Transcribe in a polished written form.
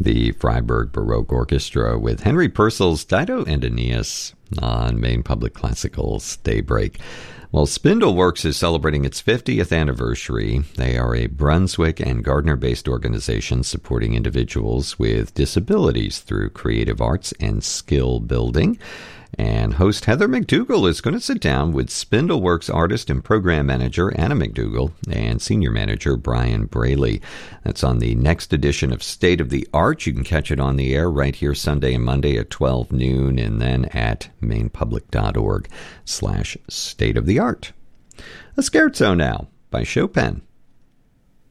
The Freiburg Baroque Orchestra with Henry Purcell's Dido and Aeneas on Maine Public Classical's Daybreak. Well, Spindleworks is celebrating its 50th anniversary. They are a Brunswick and Gardner-based organization supporting individuals with disabilities through creative arts and skill building. And host Heather McDougall is going to sit down with Spindleworks artist and program manager Anna McDougall and senior manager Brian Braley. That's on the next edition of State of the Art. You can catch it on the air right here Sunday and Monday at 12 noon and then at mainepublic.org/stateoftheart. A scherzo now by Chopin.